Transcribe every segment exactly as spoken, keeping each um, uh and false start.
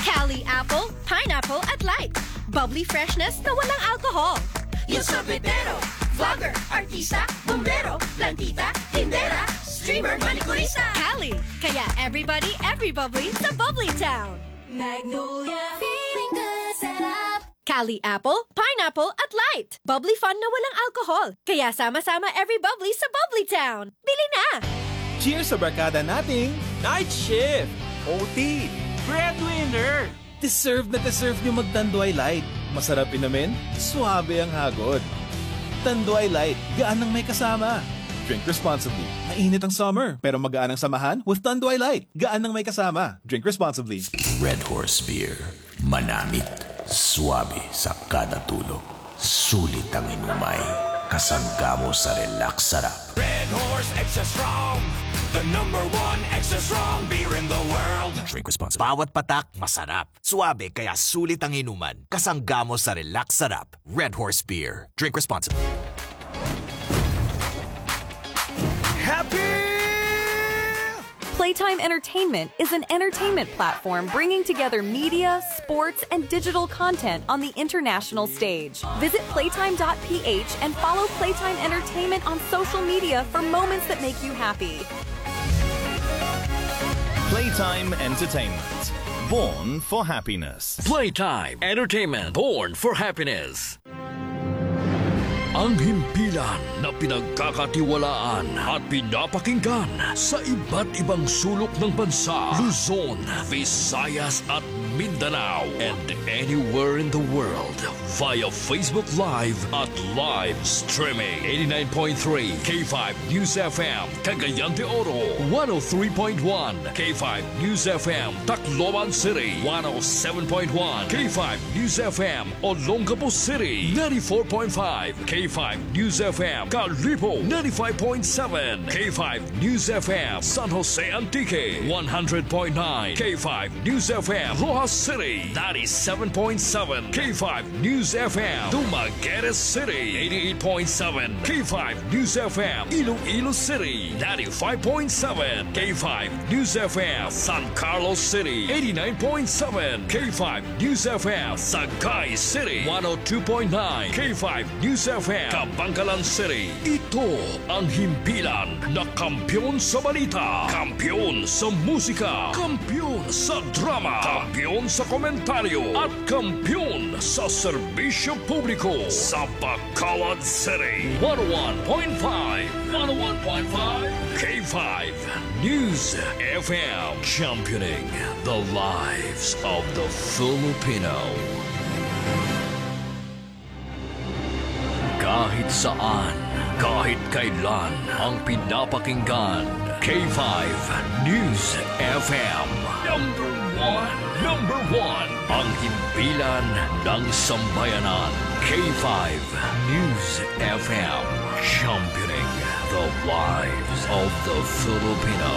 Cali apple, pineapple at light. Bubbly freshness na walang alcohol. Yung sorbetero, vlogger, artista, bombero, plantita, tindera, streamer, manicurista. Cali, kaya everybody, every bubbly sa Bubbly Town. Magnolia, feeling good, sarap. Cali apple, pineapple at light. Bubbly fun na walang alcohol. Kaya sama-sama every bubbly sa Bubbly Town. Bili na! Cheers sa barkada nating Night Shift, O T, Breadwinner. Deserve na deserve nyo mag-Tanduay Light. Masarap inamin, suabe ang hagod. Tanduay Light, gaan ng may kasama. Drink responsibly. Mainit ang summer, pero magaan ang samahan with Tanduay Light. Gaan ng may kasama. Drink responsibly. Red Horse Beer. Manamit. Suabe sa kada tulog. Sulit ang inumay. Kasangga mo sa relax sarap. Red Horse Extra Strong. The number one extra strong beer in the world. Drink responsibly. Bawat patak, masarap. Suabe, kaya sulit ang inuman. Kasangga mo sa relax sarap. Red Horse Beer. Drink responsibly. Happy! Playtime Entertainment is an entertainment platform bringing together media, sports, and digital content on the international stage. Visit playtime dot p h and follow Playtime Entertainment on social media for moments that make you happy. Playtime Entertainment. Born for happiness. Playtime Entertainment. Born for happiness. Ang himpilan na pinagkakatiwalaan at pinapakinggan sa iba't ibang sulok ng bansa, Luzon, Visayas at Mindanao, and anywhere in the world via Facebook Live at live streaming. eighty-nine point three K five News F M, Cagayan de Oro, one oh three point one K five News F M, Tacloban City, one oh seven point one K five News F M, Olongapo City, ninety-four point five K five News F M, Calipo, ninety-five point seven K five News F M, San Jose Antique, one hundred point nine K five News F M, Rojas City, ninety-seven point seven K five News F M, Dumaguete City, eighty-eight point seven K five News F M, Iloilo City, ninety-five point seven K five News F M, San Carlos City, eighty-nine point seven K five News F M, Sagay City, one oh two point nine K five News F M, Kabangkalan City. Ito ang himpilan na kampyon sa balita, kampyon sa musika, kampyon sa drama, kampyon sa komentaryo, at kampyon sa serbisyo publiko sa Bacolod City. one oh one point five one oh one point five K five News F M, championing the lives of the Filipino. Kahit saan, kahit kailan, ang pinapakinggan, K five News F M. Number one, number one, ang himpilan ng sambayanan, K five News F M, championing the lives of the Filipino.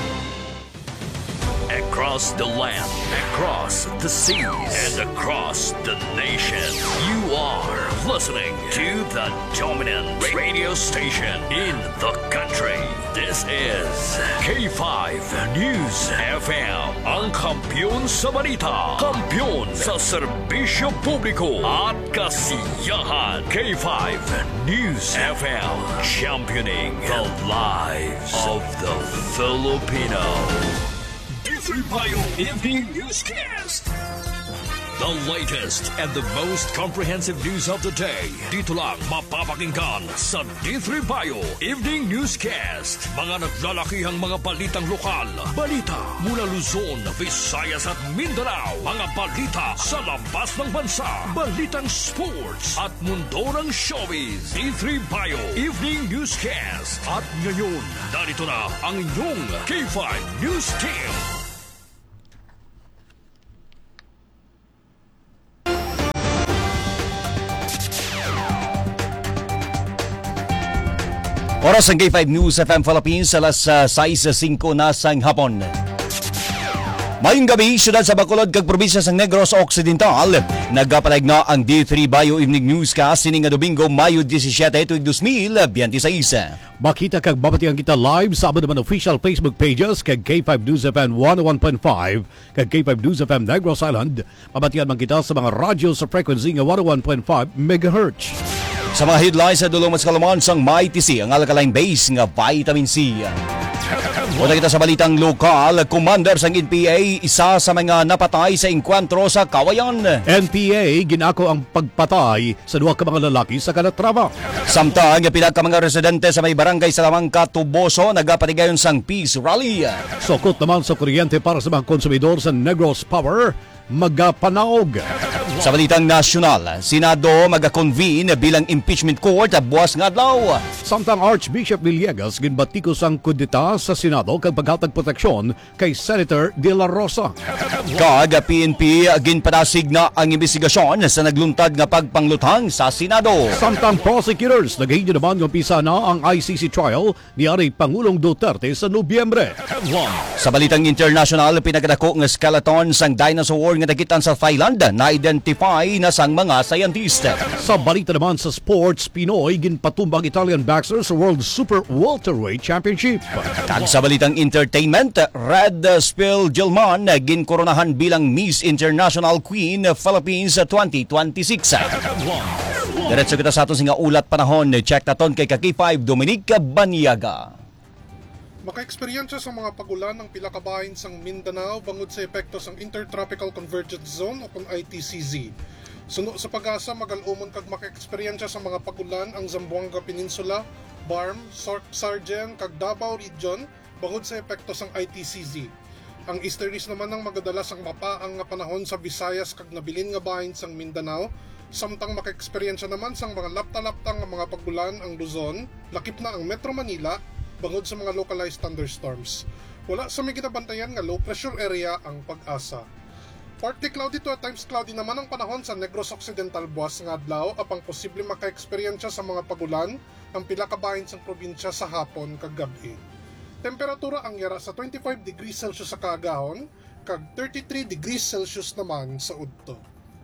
Across the land, across the seas, and across the nation, you are listening to the dominant radio station in the country. This is K five News F M, ang kampyon sa balita, kampyon sa serbisyo publiko at kasiyahan. K five News F M, championing the lives of the Filipino. Payo Evening Newscast. The latest and the most comprehensive news of the day. Dito lang mapapakinggan sa D three Payo Evening Newscast. Mga naglalakihang mga balitang lokal. Balita mula Luzon, Visayas at Mindanao. Mga balita sa labas ng bansa. Balitang sports at mundo ng showbiz. D three Payo Evening Newscast. At ngayon, narito na ang inyong K five News Team. Oras ng K five News F M Philippines, alas uh, sais five na sang hapon. Mayong gabi, syudad sa Bacolod kag probinsya sang Negros Occidental. Nagapalag na ang D three Bio Evening Newscast sining nga Domingo, Mayo seventeen, tuig twenty twenty-six. Makita kag babatian kita live sa aban naman official Facebook pages kag K five News F M one oh one point five kag K five News F M Negros Island. Babatian man kita sa mga radyo sa frequency nga one oh one point five megahertz. Sa mga headlines sa dulong mas kalaman sang May T C ang alkaline base nga vitamin C. Una kita sa balitang lokal, commander sang N P A, isa sa mga napatay sa engkwentro sa Kawayan. N P A ginako ang pagpatay sa duha ka mga lalaki sa Calatrava. Samtang pila ka mga residente sa may barangay Salamanca, Tuboso nagapatigayon sang peace rally. Sukot naman sa kuryente para sa mga konsumidor sa Negros Power, magapanaog. Sa balitang nasyonal, Senado magakonvene bilang impeachment court buwas nga adlaw. Samtang Archbishop Villegas ginbatikos ang kudeta sa Senado kag paghatag proteksyon kay Senator De La Rosa. Kag P N P ginpanasig na ang investigasyon sa nagluntad nga pagpanglutang sa Senado. Samtang prosecutors nagahigyo naman ng umpisa na ang I C C trial ni Ari Pangulong Duterte sa Nobyembre. Sa balitang international, pinakadako nga skeleton sang dinosaur nga nakitaan sa Thailand na identify na sang mga scientist. Sa balita naman sa sports, Pinoy ginpatumbang Italian boxer sa World Super Welterweight Championship. Kag sa balitang entertainment, Red Spill Gilman ginkoronahan bilang Miss International Queen Philippines twenty twenty-six. Diretso kita sa aton singa ulat panahon, check naton kay K five Dominic Banyaga. Maka-eksperyensya sa mga pagulan ng pila ka bahin sang Mindanao bangod sa epekto sang Intertropical Convergence Zone o kung I T C Z. Suno sa pag-asa, magalumon kag maka-eksperyensya sa mga pagulan ang Zamboanga Peninsula, Barm, Sargen kag Davao Region bangod sa epekto sang I T C Z. Ang easterlies naman ang magadala sang mapaang nga panahon sa Visayas kag nabilin nga bahin sang Mindanao. Samtang maka-eksperyensya naman sang mga lapta-laptang nga mga pagulan ang Luzon, lakip na ang Metro Manila bangod sa mga localized thunderstorms. Wala sa may ginabantayan nga low pressure area ang pag-asa. Partly cloudy to at times cloudy naman ang panahon sa Negros Occidental buwas nga adlaw apang posible maka-eksperyensya sa mga pagulan ang pila ka bahin sang probinsya sa hapon kag gabi. Temperatura ang yara sa twenty-five degrees Celsius sa kaagahon kag thirty-three degrees Celsius naman sa udto.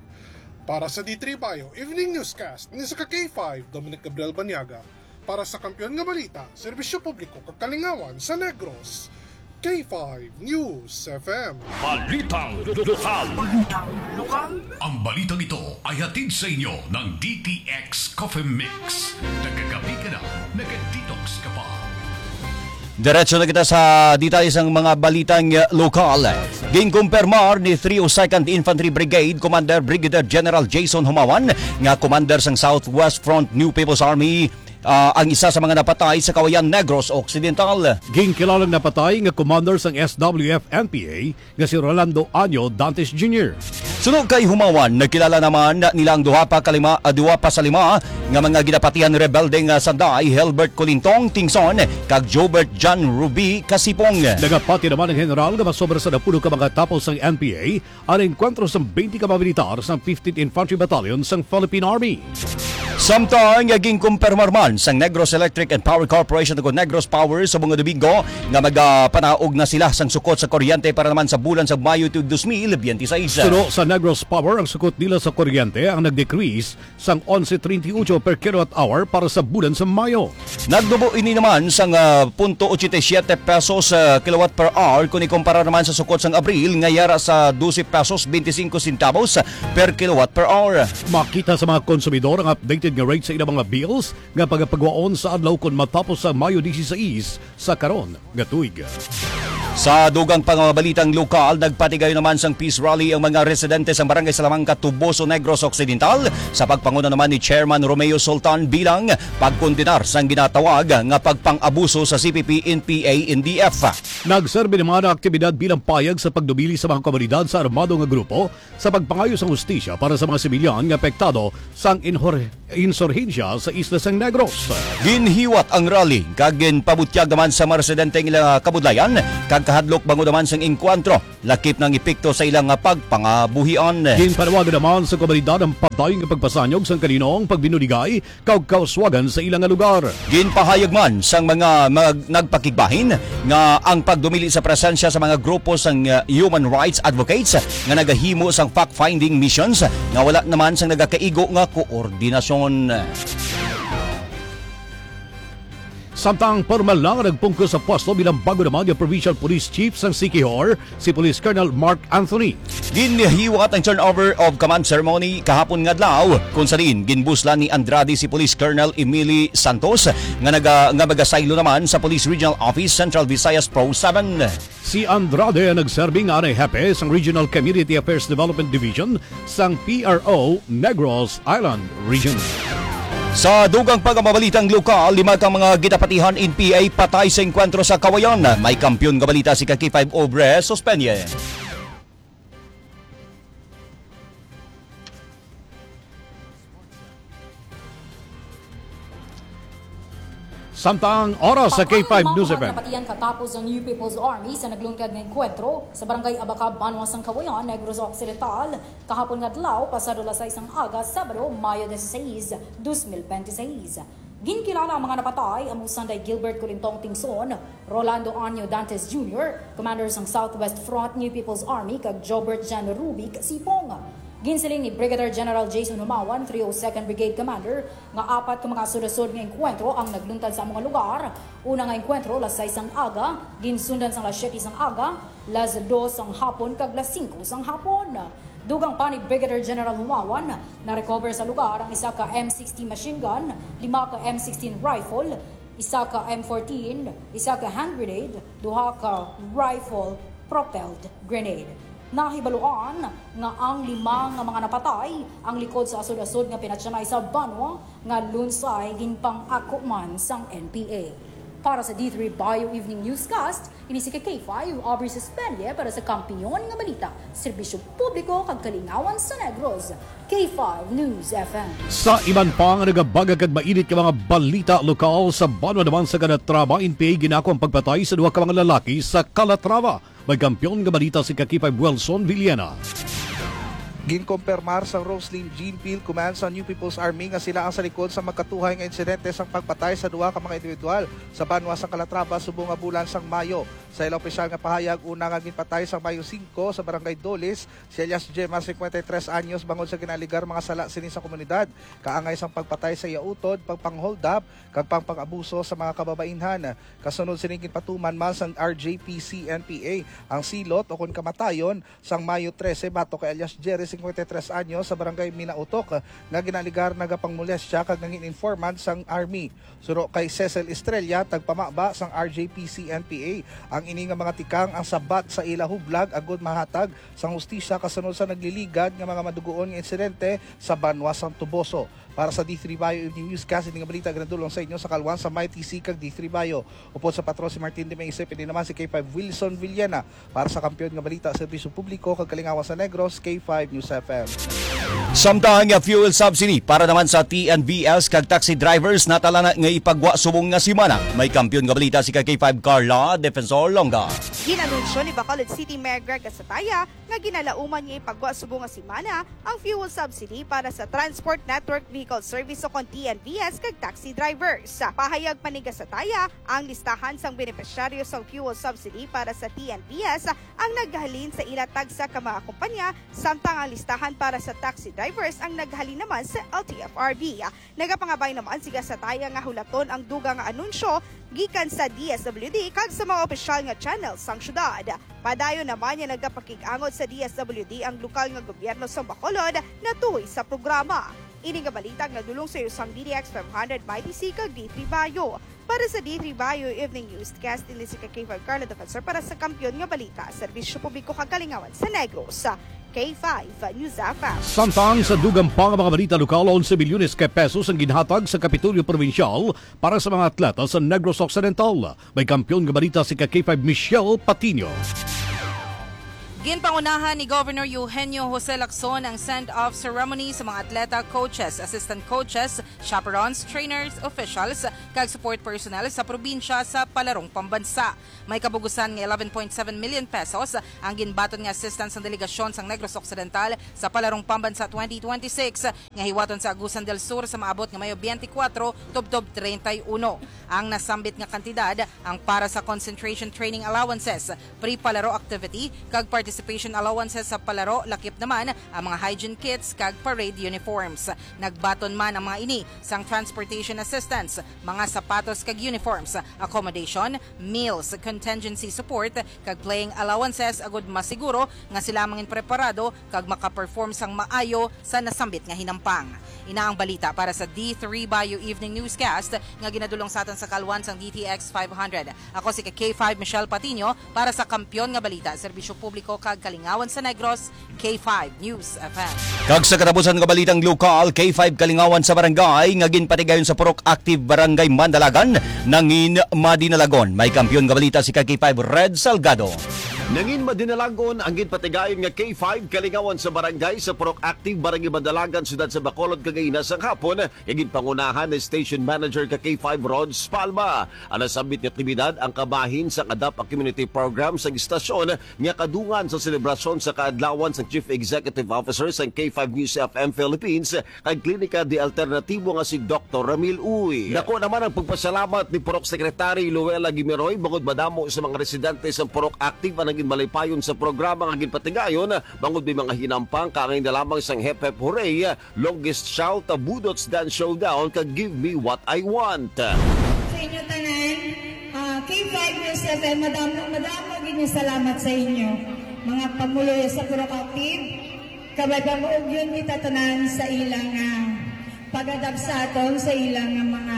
Para sa D three Bio Evening Newscast ni sa K five Dominic Gabriel Banyaga. Para sa Kampiyon nga Balita, Serbisyo Publiko kag Kalingawan sa Negros, K five News F M. Balitang Lokal. Balitang Lokal. Ang balitang ito ay hatid sa inyo ng D T X Coffee Mix. Nagkagabi ka na, nag-detox ka pa. Diretso na kita sa detalye ng mga balitang lokal. Ginkumpirmar ni three oh second Infantry Brigade Commander Brigadier General Jason Humawan nga commander sang Southwest Front New People's Army Uh, ang isa sa mga napatay sa Kawayan Negros Occidental. Ginkilalang napatay nga commander sang S W F N P A nga si Rolando Año Dantes Junior Sunog kay Humawan, nagkilala naman nilang duha pa kalima, uh, duha pa sa lima nga mga ginapatihan rebelde nga sanday, Helbert Colintong Tingson kag Jobert John Ruby Kasipong. Nagapati naman ang general nga masobra sa napuno ka mga tapos sang N P A ang enkwentro sa twenty ka mga militar sang fifteenth Infantry Battalion sang Philippine Army. Samtang naging kumpirmar man sang Negros Electric and Power Corporation o Negros Power sa mga Domingo nga magpanaog na sila sang sukot sa kuryente para naman sa bulan sa Mayo twenty twenty-six. Suno sa Negros Power, ang sukot nila sa kuryente ang nag-decrease sang eleven thirty-eight per kilowatt hour para sa bulan sa Mayo. Nagdubo ini naman sang uh, zero point eight seven pesos uh, kilowatt per hour kung ikumpara naman sa sukot sang Abril nga yara sa twelve pesos twenty-five centavos per kilowatt per hour. Makita sa mga konsumidor ang updated nga rate sa ilang mga bills nga pagapagwaon sa adlaw kon matapos sa Mayo sixteen sa karon nga tuig. Sa dugang pangabalitang lokal, nagpatigayo naman sang peace rally ang mga residente sa Barangay Salamanca, Tuboso, Negros Occidental sa pagpanguna naman ni Chairman Romeo Sultan bilang pagkondenar sang ginatawag nga pagpang-abuso sa C P P, N P A, N D F. Nagserbe naman ang aktibidad bilang payag sa pagdumili sa mga komunidad sa armado nga grupo sa pagpangayo sa hustisya para sa mga sibilyan nga apektado sang insurhensya sa isla sang Negros. Ginhiwat ang rally kag ginpabutyag naman sa mga residente nga kabudlayan kag nagkahadlok bango naman sang engkwentro. Lakip ng epekto sa ilang pagpangabuhian. Ginpanawagan naman sa komunidad ang patay ng pagpasanyog sang kaninong pagbinudigay kaw-kauswagan sa ilang lugar. Ginpahayag man sang mga mag, nagpakigbahin nga ang pagdumili sa presensya sa mga grupo sang uh, human rights advocates nga nagahimo sang fact-finding missions nga wala naman sang nagakaigo nga koordinasyon. Samtang formal lang nagpungko sa pwesto bilang bago naman yung Provincial Police Chief sang Siquijor, si Police Colonel Mark Anthony. Ginhiwat ang turnover of command ceremony kahapon nga adlaw kung saan ginbuslan ni Andrade si Police Colonel Emily Santos nga naga nga magasaylo naman sa Police Regional Office Central Visayas Pro seven. Si Andrade ang nagserbing nga hepe sang Regional Community Affairs Development Division sang P R O Negros Island Region. Sa dugang pagmabalitang lokal, lima kang mga gitapatihan N P A patay sa enkwentro sa Kawayan. May kampiyon nga balita si K five Obre Sospenye. Samtang oras sa K five News Event. Napatiyan katapos ang New People's Army sa naglungkad ng enkwentro sa barangay Abacab, Banwas ng Kawayan, Negros Occidental. Kahapon nga adlaw, pasado las sais ng aga, Sabado, Mayo desiseis, dos mil veintiséis. Ginkilala ang mga napatay ang Musanday Gilbert Colintong Tingson, Rolando Anyo Dantes Junior, commanders ng Southwest Front New People's Army, kag Jobert Jan Rubik Sipong. Ginsiling ni Brigadier General Jason Humawan, three oh second Brigade Commander, nga apat ka mga sudasod ng enkwentro ang nagluntad sa mga lugar. Una nga enkwentro, las sais ang aga, ginsundan sang las siyete sang aga, las dos ang hapon, kag las cinco sang hapon. Dugang pa ni Brigadier General Humawan, na-recover sa lugar ang isa ka M sixty machine gun, lima ka M sixteen rifle, isa ka M fourteen, isa ka hand grenade, duha ka rifle propelled grenade. Nahibaluan nga ang lima nga mga napatay ang likod sa asod-asod nga pinatsanay sa Banwa nga lunsay ginpang ako man sang N P A. Para sa D three Bio Evening Newscast, ini si K five Aubrey Suspendie para sa kampiyon nga balita, serbisyo publiko kag kalingawan sa Negros. K five News F M. Sa iban pa nga nagabagag at mainit ka mga balita lokal sa Banwa naman sa Calatrava, N P A ginako ang pagpatay sa duha ka mga lalaki sa Calatrava. May kampiyon nga balita si K five Wilson Villena. Ginkompermar sa Roslyn Jean Peel Command sa New People's Army nga sila ang sa likod sa magkatuhay nga insidente sang pagpatay sa duha ka mga individual sa Banwa sa Calatrava subong nga bulan sang Mayo. Sa ilang opisyal nga pahayag, una nga ginpatay sa Mayo five sa Barangay Dolis si Elias Gemma, fifty-three anyos, bangod sa ginaligar mga sala sini sa komunidad. Kaangay sang pagpatay sa iautod, pagpang-hold up, kag pang-pang-abuso sa mga kababainhan. Kasunod sini ginpatuman man sang R J P C N P A ang silot o kun kamatayon sang Mayo thirteen bato kay Elias Jerry, fifty-three anyos, sa Barangay Minautok nga ginaligar nagapang-molestya kag nangin informant sang Army. Suro kay Cecil Estrella, tagpamaba sang R J P C N P A. Ang ini nga mga tikang ang sabat sa ila hublag agud mahatag sang hustisya kasunod sa nagliligad nga mga madugoon nga insidente sa Banwa sang Tuboso. Para sa D three Bio Evening Newscast, hindi nga balita ganadulong sa inyo sa Kalwan sa My T C kag D three Bio. Upod sa patron si Martin de Meise, pili naman si K five Wilson Villena. Para sa kampiyon nga balita sa serbisyo publiko kag kalingawan sa Negros, K five News F M. Samtang fuel subsidy para naman sa T N V S kag taxi drivers natala na nga ipagwa subong nga simana. May kampiyon nga balita si K five Carla Defensor Longa. Ginanunsyo ni Bacolod City Mayor Greg Gasataya nga ginalauman niya ipagwa subong nga simana ang fuel subsidy para sa Transport Network Vehicle Service o kon T N V S kag taxi drivers. Pahayag pa ni Gasataya, ang listahan sang benepisyaryo sa fuel subsidy para sa T N V S ang naghalin sa ilatag sa ka mga kumpanya, samtang ang listahan para sa taxi drivers ang naghalin naman sa L T F R B. Nagapangabay naman si Gasataya nga hulaton ang dugang nga anunsyo gikan sa D S W D kag sa mga opisyal nga channel sang syudad. Padayon naman niya nagapakig-angot sa D S W D ang lokal nga gobyerno sa Bacolod na tuhoy sa programa. Ini nga balita nga dulong sa usang D D X five hundred M I T C kag D three Bio. Para sa D three Bio Evening Newscast, ini si K five Carla Defensor para sa kampiyon nga balita, serbisyo publiko kag kalingawan sa Negros. K five News F M. Samtang sa dugang pa nga mga balita lokal, eleven milyones ka pesos ang ginhatag sa Kapitolyo Provincial para sa mga atleta sa Negros Occidental. May kampiyon nga balita si K five Michelle Patino. Ginpangunahan ni Governor Eugenio Jose Lacson ang send-off ceremony sa mga atleta, coaches, assistant coaches, chaperones, trainers, officials, kag support personnel sa probinsya sa palarong pambansa. May kabugusan ng eleven point seven million pesos ang ginbaton nga assistance ng delegasyon sa Negros Occidental sa palarong pambansa twenty twenty-six nga hiwaton sa Agusan del Sur sa maabot nga Mayo twenty-four tubtob thirty-one. Ang nasambit nga kantidad ang para sa concentration training allowances, pre-palaro activity, kag participation allowances sa palaro, lakip naman ang mga hygiene kits kag parade uniforms. Nagbaton man ang mga ini sang transportation assistance, mga sapatos kag uniforms, accommodation, meals, contingency support kag playing allowances agud masiguro nga sila mangin preparado kag makaperform sang maayo sa nasambit nga hinampang. Ina ang balita para sa D three Bayo Evening Newscast nga ginadulong sa aton sa kalwan sang D T X five hundred. Ako si K five Michelle Patino para sa Kampiyon nga Balita, Serbisyo Publiko kag Kalingawan sa Negros, K five News F M. Kag sa katapusan nga balitang lokal, K five Kalingawan sa barangay nga ginpatigayon sa Purok Active Barangay Mandalagan nangin madinalagon. May kampiyon nga balita si K five Red Salgado. Nangin madinalagon ang ginpatigayon nga K five Kalingawan sa barangay sa Purok Active Barangay Mandalagan, siyudad sa Bacolod kagayna sa hapon. Yang ginpangunahan ni Station Manager ka K five Rods Palma. Ang nasambit nga aktibidad ang kabahin sa Adapt a Community Program sa istasyon nga kadungan sa selebrasyon sa kaadlawan sa Chief Executive Officer sa K five News F M Philippines kag klinika di alternatibo nga si Doctor Ramil Uy. Dako naman ang pagpasalamat ni Purok Secretary Luella Gimiroy bangod madamo sa mga residente sa Purok Active ang naging malaypayon sa programa nga ginpatigayon bangod may mga hinampang kangay na lamang sang Hep Hep Hooray, Longest Shout, Budots Dance Showdown kag Give Me What I Want. Sa inyo tanan, uh, K five News F M, madamo, madamo ginyo salamat sa inyo. Mga pamuloy sa Purok Active, kabay pamuog yun kita tanan sa ilang uh, pag-adapt sa aton, sa ilang uh, mga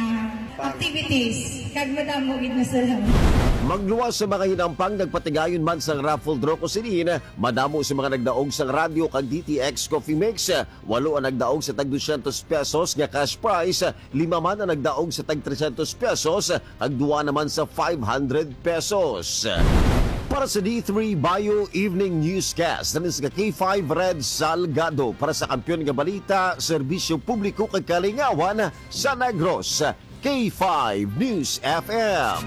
activities. Kag madamo ginyo salamat. Magluwas sa mga hinampang nagpatigayon man sa raffle draw ko sinin, madamo sa mga nagdaog sa radio kag D T X Coffee Mix. Walo ang nagdaog sa tag two hundred pesos nga cash prize, lima man ang nagdaog sa tag three hundred pesos, ag duwa naman sa five hundred pesos. Para sa D three Bayo Evening Newscast, nanis ka K five Red Salgado para sa Kampiyon nga Balita, Serbisyo Publiko kag Kalingawan sa Negros, K five News F M.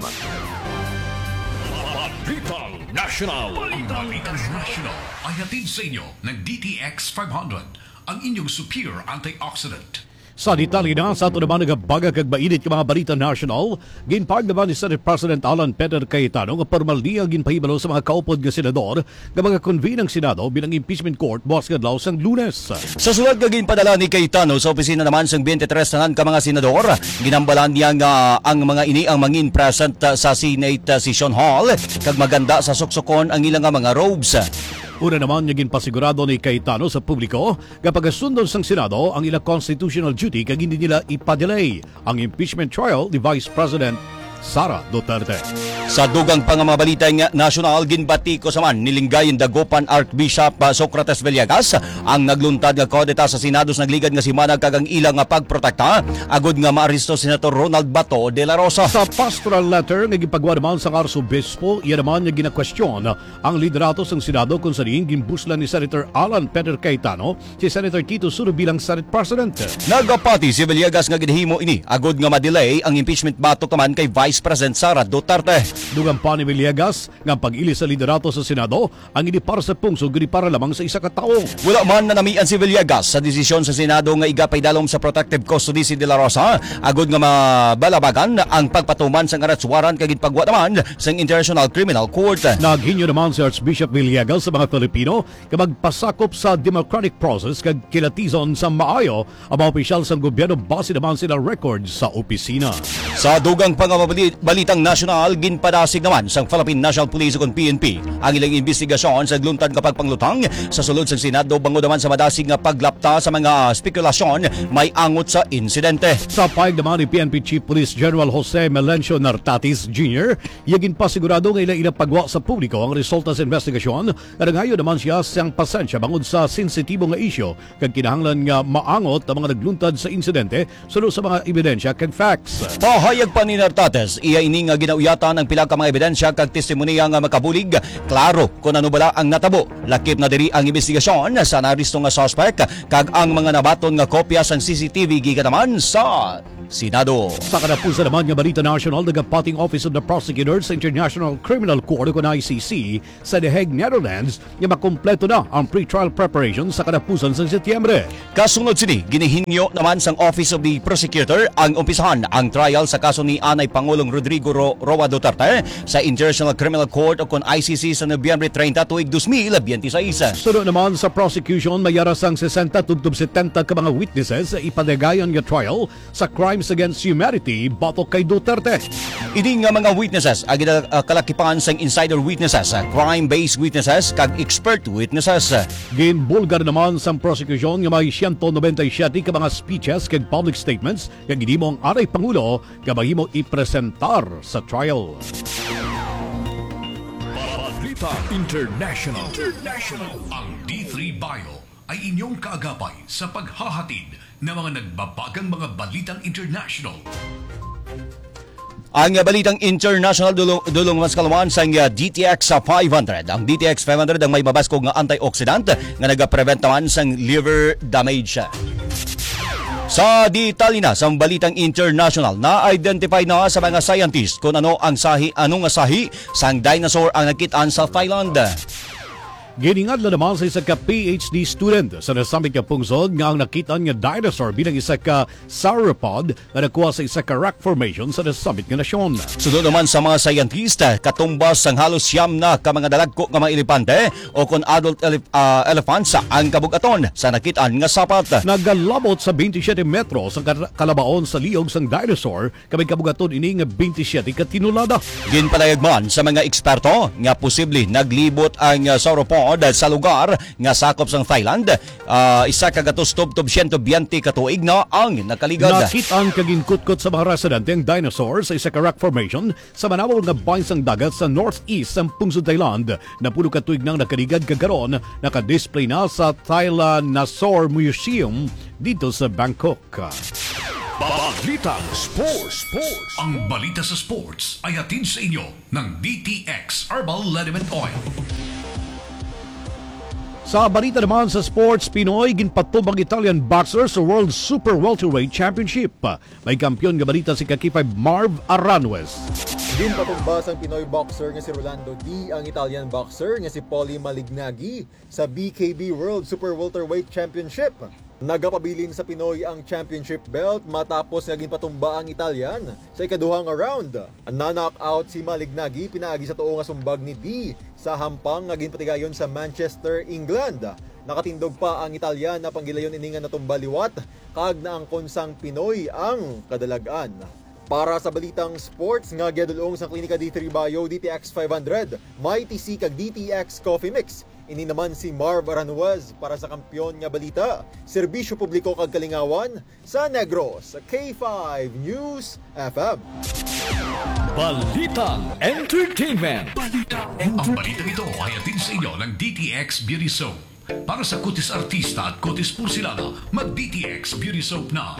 Balitang National. Balitang National ay hatid sa inyo ng D T X five hundred, ang inyong superior antioxidant. Sa detalye na sa ito naman nagabaga kag mainit ka mga balita national, ginpag naman ni Senate President Alan Peter Cayetano nga formal niya ginpahibalo sa mga kaupod nga senador nga mga convene ang Senado bilang impeachment court buwas kadlaw sang Lunes. Sa sulod nga ginpadala ni Cayetano sa opisina naman sang twenty-three tanan ka mga senador, ginambalan niya nga ang mga ini ang mangin present sa Senate Session Hall kag maganda sa suksokon ang ilang mga robes. Una naman niya ginpasigurado ni Cayetano sa publiko kapag sundon sang Senado ang ilang constitutional duty kag hindi nila ipadelay ang impeachment trial ni Vice President Sara Duterte. Sa dugang pangambalita nga nasyonal, ginbati ko sa man nilinggayin dagopan Archbishop Socrates Villegas ang nagluntad nga kodeta sa Senado sa nagligad nga si Manag kagang ilang nga pagprotekta agud nga maaresto Senator Ronald Bato de la Rosa. Sa pastoral letter nga gipagwa naman sa Arsobispo, iya naman nga ginakwestiyon ang liderato sang Senado kung saan ginbuslan ni Senator Alan Peter Cayetano si Senator Tito Suro bilang Senate President. Nagapati si Villegas nga ginhimo ini agud nga madelay ang impeachment batok naman kay Vice President Sara Duterte. Dugang pa ni Villegas nga pag-ili sa liderato sa Senado ang hindi para sa pungso guni para lamang sa isa ka tao. Wala man nanamian si Villegas sa desisyon sa Senado nga igapay dalom sa protective custody si De La Rosa agud nga mabalabagan ang pagpatuman sa arrest warrant kag ginpagwa naman sa International Criminal Court. Naghinyo naman si Archbishop Villegas sa mga Pilipino nga magpasakop sa democratic process kag kilatizon sa maayo ang mga opisyal sa gobyerno base naman sila records sa opisina. Sa dugang pangabalitang nasyonal, ginpadasig naman sa Philippine National Police ug P N P ang ilang investigasyon sa gluntad nga pagpanglutang sa sulod sa Senado bangod naman sa madasig nga paglapta sa mga spekulasyon may angot sa insidente. Sa payag naman ni P N P Chief Police General Jose Melencio Nartatis Junior, iyagin pasigurado nga ilang ilang pagwa sa publiko ang resulta sa investigasyon at ngayon naman siya siyang pasensya bangod sa sensitibo nga isyo kag kinahanglan nga maangot ang mga nagluntad sa insidente sulod sa mga ebidensya kag facts. Pahayag pa ni Nartates witnesses. Iya ini nga ginauyatan ang pila ka mga ebidensya kag testimonya nga makabulig. Klaro kung ano bala ang natabo. Lakip na diri ang investigasyon sa naristo nga suspect kag ang mga nabaton nga kopya sang C C T V gikan naman sa Senado. Sa kanapusan naman nga balita national, nagapating Office of the Prosecutor sa International Criminal Court o I C C sa The Hague, Netherlands nga makumpleto na ang pre-trial preparation sa kanapusan sa Setyembre. Kasunod sini, ginihinyo naman sang Office of the Prosecutor ang umpisahan ang trial sa kaso ni Anay Pangulong Rodrigo Ro- Roa Duterte sa International Criminal Court o I C C sa Nobyembre thirty tuig two thousand twenty-six. Sunod naman sa prosecution, mayaras ang sixty tubtob setenta ka mga witnesses sa ipadagayon nga trial sa Crimes Against Humanity batok kay Duterte. Ini nga mga witnesses ang uh, kalakipan sang insider witnesses, crime-based witnesses kag expert witnesses. Ginbulgar naman sa prosecution nga may one ninety-seven ka mga speeches kag public statements nga gihimo ang Anay Pangulo nga mahimo ipresentar sa trial. Balita International. International. Ang D three Bio ay inyong kaagapay sa paghahatid ng mga nagbabagang mga balitang international. Ang balitang international dulong, dulong mas kalawan sa D T X five hundred. Ang D T X five hundred ang may mabaskog nga antioxidant nga nagaprevent naman sang liver damage. Sa detalye na sa balitang international, na-identify na sa mga scientist kung ano ang sahi, anong sahi sang dinosaur ang nakitaan sa Thailand. Giningad na naman sa isa ka P H D student sa nasamit ka pungsod nga ang nakita nga dinosaur bilang isa ka sauropod na nakuha sa isa ka rock formation sa nasamit nga nasyon. Sunod naman sa mga scientista, katumbas ang halos siyam na ka mga dalagko nga mga elepante o kung adult elef- uh, elephants ang kabugaton sa nakitaan nga sapat. Nagalabot sa twenty-seven metros ang kalabaon sa liog sang dinosaur kamay kabugaton ini nga twenty-seven ka tinulada. Ginpalayag man sa mga eksperto nga posible naglibot ang uh, sauropod sa lugar nga sakop sang Thailand. Uh, isa kagatos tubtob one hundred twenty katuig na ang nakaligad. Nakitaan kagingkutkot sa mga residente ang dinosaur sa isa ka rock formation sa manawal nga bahin sang dagat sa northeast sang pungsod Thailand na puno katuig nang nakaligad kagaron nakadisplay na sa Thailandsaur Museum dito sa Bangkok. Balitang Sports. Sports. Ang balita sa sports ay hatid sa inyo ng D T X Herbal Liniment Oil. Sa balita naman sa sports, Pinoy ginpatub ang Italian boxer sa World Super Welterweight Championship. May kampiyon nga balita si Kakipay Marv Aranjuez. Ginpatumbas ang Pinoy boxer nga si Rolando D ang Italian boxer nga si Polly Malignaggi sa B K B World Super Welterweight Championship. Nagapabilin sa Pinoy ang championship belt matapos nga ginpatumba ang Italian sa ikaduhang round. Na-knockout si Malignaggi pinaagi sa tuo nga sumbag ni D sa hampang nga ginpatigayon sa Manchester, England. Nakatindog pa ang Italian na panggilayon ini nga natumba liwat kag naangkon sang Pinoy ang kadalagan. Para sa balitang sports nga giadulong sa Klinika D three Bio D T X five hundred, may T C kag D T X Coffee Mix. Ini naman si Marv Aranjuez para sa kampiyon nga balita, serbisyo publiko kag kalingawan sa Negros, K five News F M. Balitang Entertainment. Balitang Ang balitang ito ay hatid sa inyo ng D T X Beauty Soap. Para sa kutis artista at kutis porcelana, mag-D T X Beauty Soap na.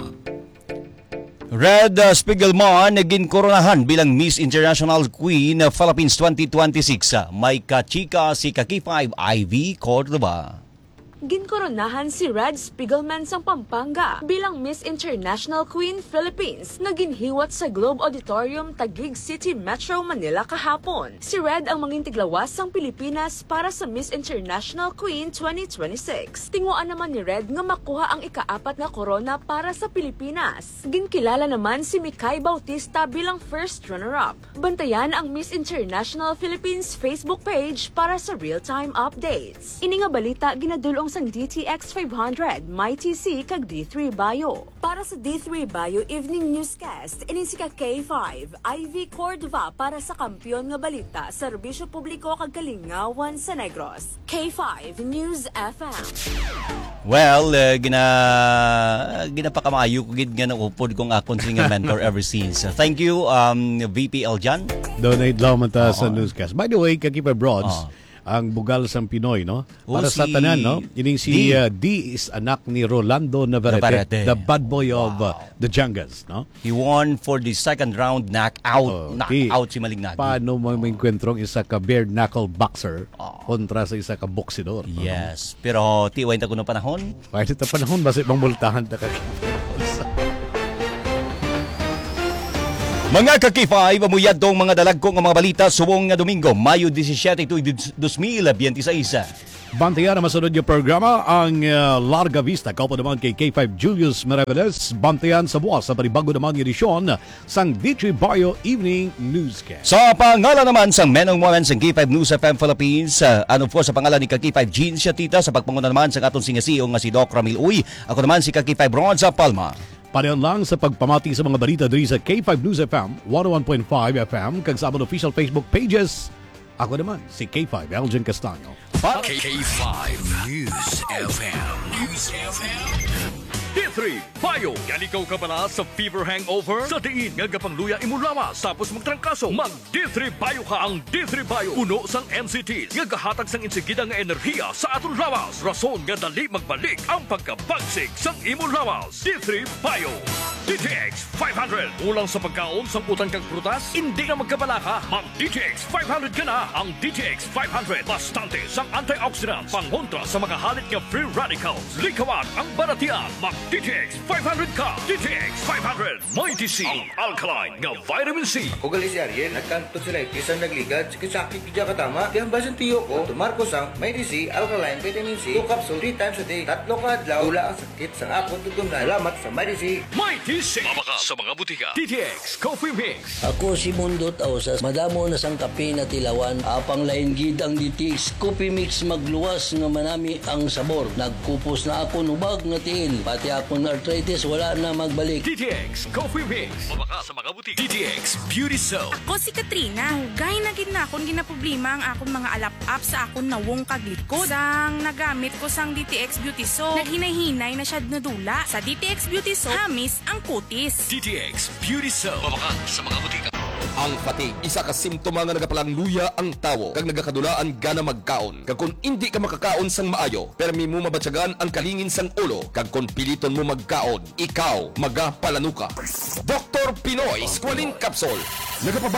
Red uh, Spiegelman naging koronahan bilang Miss International Queen uh, Philippines twenty twenty-six. May kachika si Kaki five I V Cordova. Ginkoronahan si Red Spiegelman sang Pampanga bilang Miss International Queen Philippines na ginhiwat sa Globe Auditorium, Taguig City, Metro Manila kahapon. Si Red ang mangintiglawas sang Pilipinas para sa Miss International Queen twenty twenty-six. Tinguan naman ni Red nga makuha ang ikaapat na korona para sa Pilipinas. Ginkilala naman si Mikay Bautista bilang first runner-up. Bantayan ang Miss International Philippines Facebook page para sa real-time updates. Ini nga balita ginadulong sang D T X five hundred, may T C kag D three Bio. Para sa D three Bio Evening Newscast, ini si ka K five I V Cordova para sa kampiyon nga balita, serbisyo publiko kag kalingawan sa Negros. K five News F M. Well, uh, gina ginapakamayo ko gid nga naupod kong akon nga mentor ever since. Thank you um V P Eljan. Donate lang man ta sa newscast. By the way, Kakipay Broads, ang bugal sang Pinoy, no? Oh, Para sa si tanan, no? Ining si D. uh, D is anak ni Rolando Navarrete, Navarrete. the bad boy of uh, the Jangas, no? He won for the second round knockout. Oh, knockout di, si Malignagi. Paano mo mainkwentrong isa ka bare knuckle boxer kontra sa isa ka boxidor? Yes. Pero tiwain ta ko ng panahon. Kahit sa panahon, basta ibang multahan ta ka. Mga ka-K five, amuyad tong mga dalagkong mga balita subong nga Domingo, Mayo disisyete, dos mil veintiséis. Bantayan na masunod yung programa ang uh, Larga Vista. Kaupo naman kay K five Julius Meraveles. Bantayan sa buwas sa panibago naman yung edisyon sang D three Bio Evening Newscast. Sa pangalan naman sang Menong Moments ng K five News F M Philippines, uh, ano po sa pangalan ni ka-K five Jean siya tita, sa pagpanguna naman sa atong singasiyo nga si Doc Ramil Uy. Ako naman si ka-K five Ronza Palma. Parehan lang sa pagpamati sa mga balita diri sa K five News F M, one oh one point five F M, kag sa among official Facebook pages. Ako naman, si K five Elgin Castaño. K five News F M. News F M. D three Bio. Yan ikaw ka pala sa fever hangover? Sa diin nga gapangluya imo lawas tapos magtrangkaso. Mag D three Bio ka ang D three Bio. Uno sang M C Ts nga gahatag sang insigida nga enerhiya sa aton lawas. Rason nga dali magbalik ang pagkabagsik sang imo lawas. D three Bio. D T X five hundred. Ulang sa pagkaon sang utang kag prutas, hindi na magkabalaka. Mag D T X five hundred ka na. Ang D T X five hundred bastante sang antioxidants, pangontra sa mga halit nga free radicals. Likawan ang baratian. Mag D T X five hundred ka. D T X five hundred. May D C. Ang alkaline nga vitamin C. Kung gali si Ariel, nagkanto sila isang nagligad, sikisakit kaya katama. Kaya basan tiyo ko, tumarko sang may D C, alkaline, vitamin C, two capsule, three times a day. Tatlo ka adlaw, tula ang sakit sang akong tutum na. Salamat sa may D C. May D C. Mabaka sa mga butika. D T X Coffee Mix. Ako si Mundot Ausas, madamo na sang kape na tilawan. Apang lain gid ang D T X Coffee Mix magluwas nga manami ang sabor. Nagkupos na ako nubag nga tiil. Pati ako na arthritis wala na magbalik. D T X Coffee Mix. Mabaka sa mga butika. D T X Beauty Soap. Ako si Katrina. Hugay na gid na akong ginaproblema ang akong mga alap-up sa akong nawong kaglikod. Sang nagamit ko sang D T X Beauty Soap, naghinay-hinay na siya nadula. Sa D T X Beauty Soap, hamis ang kutis. D T X Beauty Soap. Mabaka sa mga butika. Ang fatigue, isa ka simptoma nga nagapalang-luya ang tawo kag nagakadulaan gana magkaon. Kag kung hindi ka makakaon sang maayo, permi mo mabatyagan ang kalingin sang ulo. Kag kung piliton mo magkaon, ikaw magapalanuka. Doctor Pinoy Squalene Capsule. Nagapaba